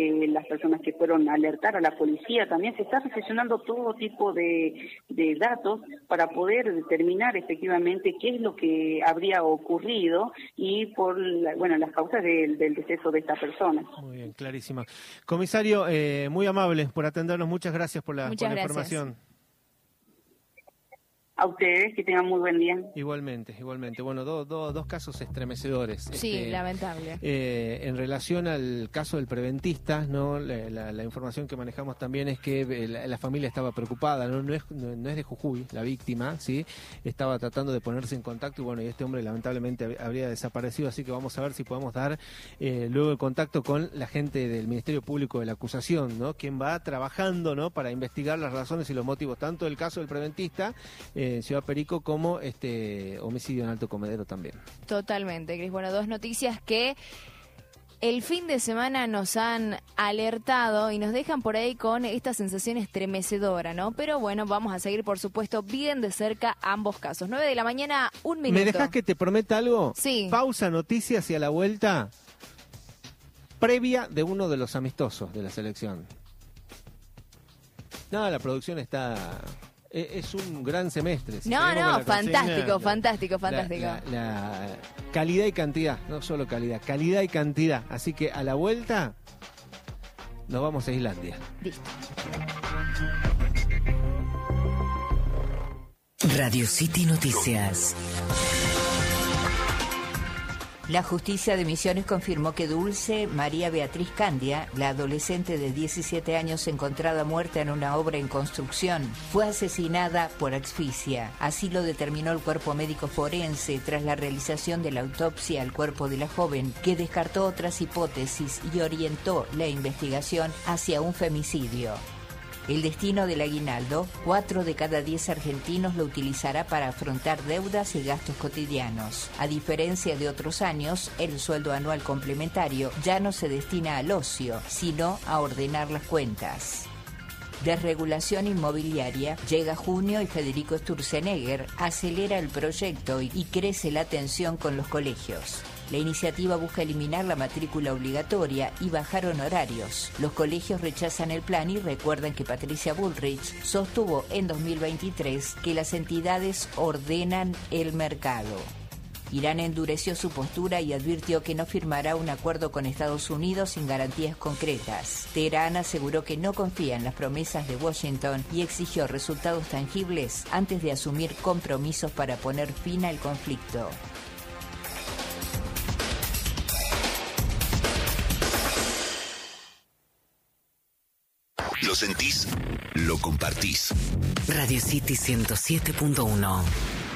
las personas que fueron a alertar a la policía. También se está recepcionando todo tipo de datos para poder determinar efectivamente qué es lo que habría ocurrido y por las causas del deceso de esta persona. Muy bien, clarísima. Comisario, muy amable por atendernos. Muchas gracias por la información. A ustedes, que tengan muy buen día. Igualmente. Bueno, dos casos estremecedores. Sí, lamentable. En relación al caso del preventista, ¿no? La información que manejamos también es que la familia estaba preocupada, no es de Jujuy, la víctima, ¿sí? Estaba tratando de ponerse en contacto y bueno, y este hombre lamentablemente habría desaparecido, así que vamos a ver si podemos dar luego el contacto con la gente del Ministerio Público de la acusación, ¿no? Quien va trabajando, ¿no? Para investigar las razones y los motivos, tanto del caso del preventista, Ciudad Perico, como homicidio en Alto Comedero también. Totalmente, Cris. Bueno, dos noticias que el fin de semana nos han alertado y nos dejan por ahí con esta sensación estremecedora, ¿no? Pero bueno, vamos a seguir, por supuesto, bien de cerca ambos casos. 9 de la mañana, 1 minuto. ¿Me dejas que te prometa algo? Sí. Pausa, noticias y a la vuelta, previa de uno de los amistosos de la selección. No, la producción está... Es un gran semestre. Fantástico. La calidad y cantidad, no solo calidad y cantidad. Así que a la vuelta nos vamos a Islandia. Listo. Radio City Noticias. La justicia de Misiones confirmó que Dulce María Beatriz Candia, la adolescente de 17 años encontrada muerta en una obra en construcción, fue asesinada por asfixia. Así lo determinó el cuerpo médico forense tras la realización de la autopsia al cuerpo de la joven, que descartó otras hipótesis y orientó la investigación hacia un femicidio. El destino del aguinaldo, 4 de cada 10 argentinos lo utilizará para afrontar deudas y gastos cotidianos. A diferencia de otros años, el sueldo anual complementario ya no se destina al ocio, sino a ordenar las cuentas. Desregulación inmobiliaria. Llega junio y Federico Sturzenegger acelera el proyecto y crece la tensión con los colegios. La iniciativa busca eliminar la matrícula obligatoria y bajar honorarios. Los colegios rechazan el plan y recuerdan que Patricia Bullrich sostuvo en 2023 que las entidades ordenan el mercado. Irán endureció su postura y advirtió que no firmará un acuerdo con Estados Unidos sin garantías concretas. Teherán aseguró que no confía en las promesas de Washington y exigió resultados tangibles antes de asumir compromisos para poner fin al conflicto. Lo sentís, lo compartís. Radio City 107.1.